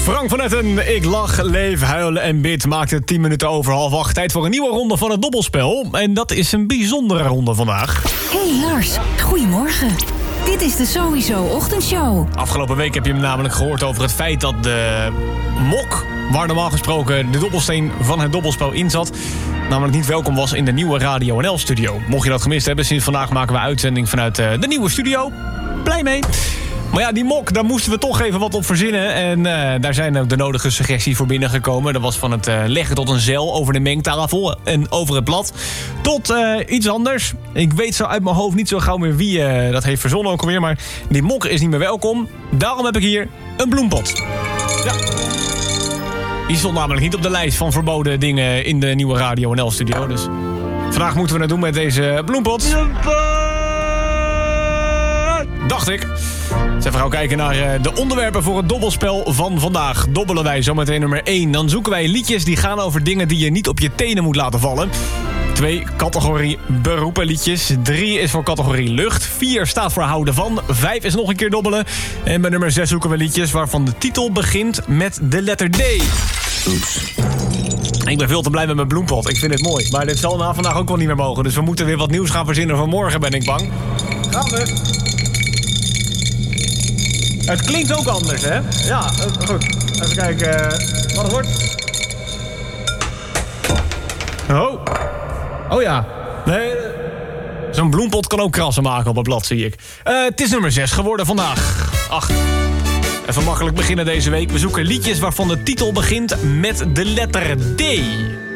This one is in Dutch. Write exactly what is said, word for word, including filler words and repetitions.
Frank van Etten, ik lach, leef, huilen en bid. Maakt het tien minuten over half acht. Tijd voor een nieuwe ronde van het dobbelspel. En dat is een bijzondere ronde vandaag. Hey Lars, goedemorgen. Dit is de Sowieso Ochtendshow. Afgelopen week heb je hem namelijk gehoord over het feit dat de mok, waar normaal gesproken de dobbelsteen van het dobbelspel in zat, namelijk niet welkom was in de nieuwe Radio N L-studio. Mocht je dat gemist hebben, sinds vandaag maken we uitzending vanuit uh, de nieuwe studio. Blij mee. Maar ja, die mok, daar moesten we toch even wat op verzinnen. En uh, daar zijn ook de nodige suggesties voor binnengekomen. Dat was van het uh, leggen tot een zeil over de mengtafel en over het blad. Tot uh, iets anders. Ik weet zo uit mijn hoofd niet zo gauw meer wie uh, dat heeft verzonnen ook alweer. Maar die mok is niet meer welkom. Daarom heb ik hier een bloempot. Ja. Die stond namelijk niet op de lijst van verboden dingen in de nieuwe Radio N L-studio. Dus vandaag moeten we het doen met deze bloempot. Dacht ik. Dus even gaan kijken naar uh, de onderwerpen voor het dobbelspel van vandaag. Dobbelen wij zometeen nummer één. Dan zoeken wij liedjes die gaan over dingen die je niet op je tenen moet laten vallen. twee, categorie beroepenliedjes. drie is voor categorie lucht. vier staat voor houden van. vijf is nog een keer dobbelen. En bij nummer zes zoeken we liedjes waarvan de titel begint met de letter D. Oeps. Ik ben veel te blij met mijn bloempot. Ik vind het mooi. Maar dit zal na vandaag ook wel niet meer mogen. Dus we moeten weer wat nieuws gaan verzinnen voor morgen, ben ik bang. Gaan we. Het klinkt ook anders, hè? Ja, goed. Even kijken uh, wat het wordt. Oh. Oh ja. Nee. Zo'n bloempot kan ook krassen maken op het blad, zie ik. Uh, het is nummer zes geworden vandaag. Ach. Even makkelijk beginnen deze week. We zoeken liedjes waarvan de titel begint met de letter D.